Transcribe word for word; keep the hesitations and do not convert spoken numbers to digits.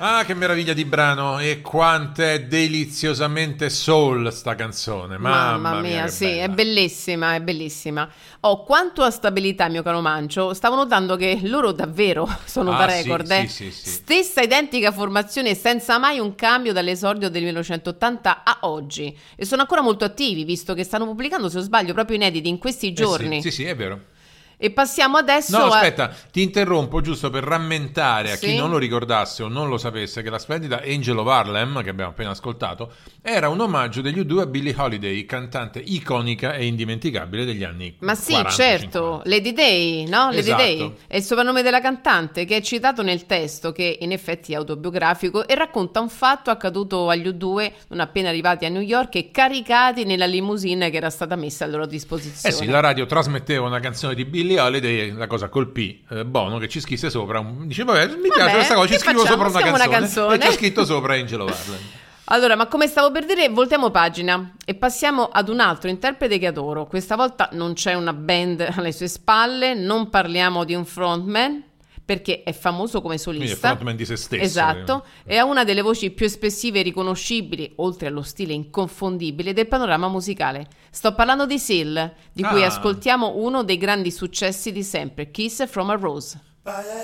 Ah, che meraviglia di brano, e quanto è deliziosamente soul sta canzone. Mamma, Mamma mia, mia, che sì, bella. è bellissima, è bellissima. Oh, quanto a stabilità, mio caro Mancio, stavo notando che loro davvero sono da Ah, sì, record, sì, eh. sì, sì. Stessa identica formazione senza mai un cambio dall'esordio del millenovecentottanta a oggi. E sono ancora molto attivi, visto che stanno pubblicando, se non sbaglio, proprio inediti in questi Eh sì, giorni. sì, sì, è vero. E passiamo No, adesso a... aspetta, ti interrompo giusto per rammentare a chi non Sì? lo ricordasse o non lo sapesse che la splendida Angel of Harlem, che abbiamo appena ascoltato, era un omaggio degli U due a Billie Holiday, cantante iconica e indimenticabile degli anni Ma sì, quaranta certo, cinquanta. Lady Day, no? Lady Day Esatto. è il soprannome della cantante che è citato nel testo, che in effetti è autobiografico e racconta un fatto accaduto agli U due non appena arrivati a New York e caricati nella limousine che era stata messa a loro Eh disposizione. sì, la radio trasmetteva una canzone di Billie Holiday e la cosa colpì eh, Bono, che ci scrisse sopra. un- Dice, vabbè, mi piace Vabbè, questa cosa, ci che scrivo facciamo? sopra una Scriviamo una canzone, e canzone. c'è scritto sopra Angel of Harlem. Allora, ma come stavo per dire, voltiamo pagina e passiamo ad un altro interprete che adoro. Questa volta non c'è una band alle sue spalle, non parliamo di un frontman, perché è famoso come Quindi è solista. frontman di se stesso. Esatto, e ha una delle voci più espressive e riconoscibili, oltre allo stile inconfondibile, del panorama musicale. Sto parlando di Seal, di cui Ah. ascoltiamo uno dei grandi successi di sempre, Kiss from a Rose.